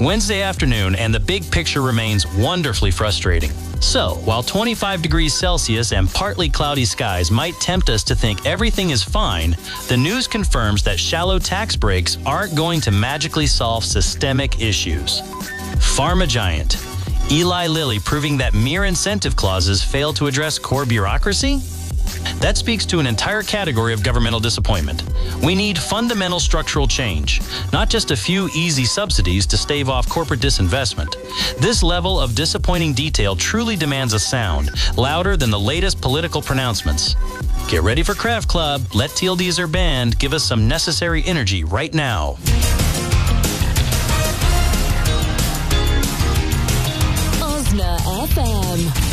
Wednesday afternoon, and the big picture remains wonderfully frustrating. So, while 25 degrees Celsius and partly cloudy skies might tempt us to think everything is fine, the news confirms that shallow tax breaks aren't going to magically solve systemic issues. Pharma giant Eli Lilly proving that mere incentive clauses fail to address core bureaucracy? That speaks to an entire category of governmental disappointment. We need fundamental structural change, not just a few easy subsidies to stave off corporate disinvestment. This level of disappointing detail truly demands a sound, louder than the latest political pronouncements. Get ready for Craft Club. Let TLDs or band give us some necessary energy right now. Osna FM.